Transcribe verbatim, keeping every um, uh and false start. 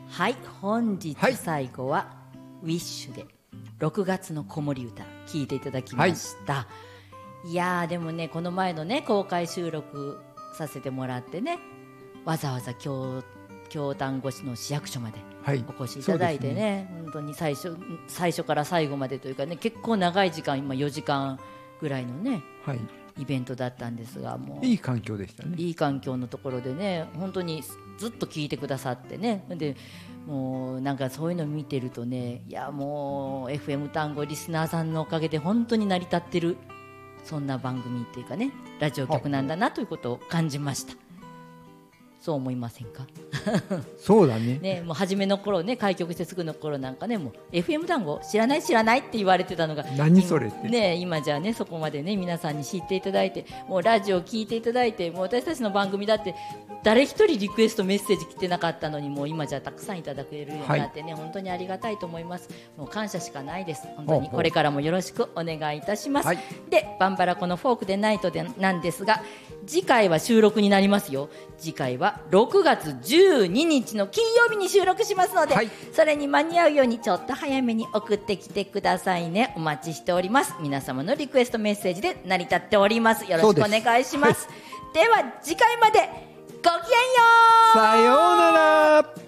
はい、本日最後は、はい、ウィッシュでろくがつの子守歌聴いていただきました、はい、いやーでもねこの前のね公開収録させてもらってねわざわざ京京丹後市の市役所までお越しいただいて ね,、はい、ね本当に最初最初から最後までというかね結構長い時間今よじかんぐらいのね、はい、イベントだったんですがもういい環境でしたね。 いい環境のところでね本当にずっと聞いてくださってねでもうなんかそういうの見てるとねいやもう エフエム 単語リスナーさんのおかげで本当に成り立ってるそんな番組っていうかねラジオ局なんだなということを感じました。そう思いませんかそうだ ね, ねもう初めの頃ね開局してすぐの頃なんかねもう エフエム 単語知らない知らないって言われてたのが何それって、 ね、今じゃあねそこまでね皆さんに知っていただいてもうラジオ聞いていただいてもう私たちの番組だって誰一人リクエストメッセージ来てなかったのにもう今じゃたくさんいただけるようになってね、はい、本当にありがたいと思います。もう感謝しかないです。本当にこれからもよろしくお願いいたします、はい、でバンバラコのフォークでナイトでなんですが次回は収録になりますよ。次回はろくがつじゅうににちの金曜日に収録しますので、はい、それに間に合うようにちょっと早めに送ってきてくださいね。お待ちしております。皆様のリクエストメッセージで成り立っております。よろしくお願いします。では次回までごきげんよう。 さようなら。